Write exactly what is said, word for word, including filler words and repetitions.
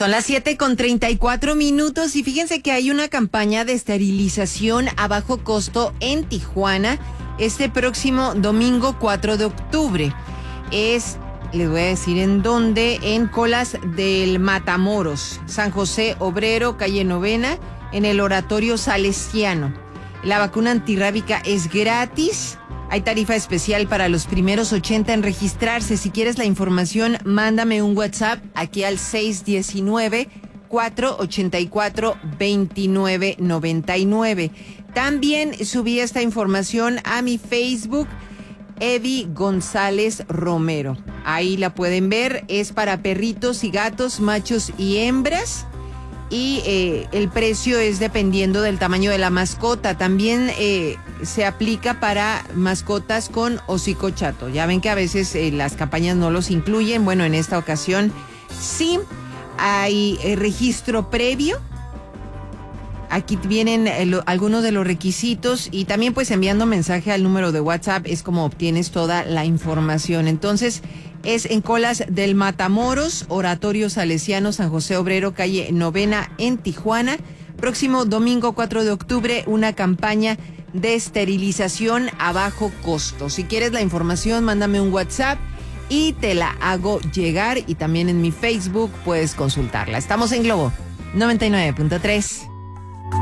Son las siete con treinta y cuatro minutos y fíjense que hay una campaña de esterilización a bajo costo en Tijuana este próximo domingo cuatro de octubre. Es, les voy a decir en dónde, en Colas del Matamoros, San José Obrero, calle Novena, en el Oratorio Salesiano. La vacuna antirrábica es gratis. Hay tarifa especial para los primeros ochenta en registrarse. Si quieres la información, mándame un WhatsApp aquí al seis uno nueve, cuatro ocho cuatro, dos nueve nueve nueve. También subí esta información a mi Facebook, Evi González Romero. Ahí la pueden ver. Es para perritos y gatos, machos y hembras. Y eh, el precio es dependiendo del tamaño de la mascota. También eh, se aplica para mascotas con hocico chato. Ya ven que a veces eh, las campañas no los incluyen. Bueno, en esta ocasión sí hay eh, registro previo. Aquí vienen eh, lo, algunos de los requisitos y también pues enviando mensaje al número de WhatsApp es como obtienes toda la información. Entonces es en Colas del Matamoros, Oratorio Salesiano, San José Obrero, calle Novena en Tijuana. Próximo domingo cuatro de octubre, una campaña de esterilización a bajo costo. Si quieres la información, mándame un WhatsApp y te la hago llegar. Y también en mi Facebook puedes consultarla. Estamos en Globo noventa y nueve punto tres.